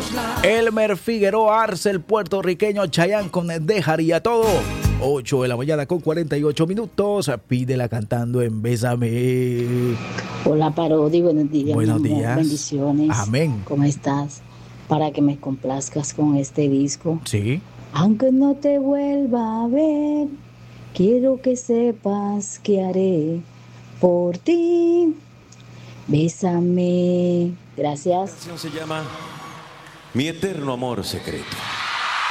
Elmer Figueroa Arce, el puertorriqueño Chayanne con Dejaría Todo. 8 de la mañana con 48 minutos. Pídela cantando en Bésame. Hola Parodi, buenos días. Buenos mi amor. días. Bendiciones. Amén. ¿Cómo estás? Para que me complazcas con este disco. Sí. Aunque no te vuelva a ver, quiero que sepas que haré por ti. Bésame. Gracias. La canción se llama Mi Eterno Amor Secreto.